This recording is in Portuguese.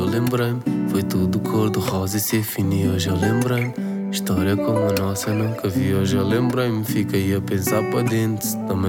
lembrei-me. Foi tudo cor de rosa e ser fino e hoje eu lembrei-me. História como a nossa nunca vi, hoje eu lembrei-me. Fiquei a pensar para dentro, também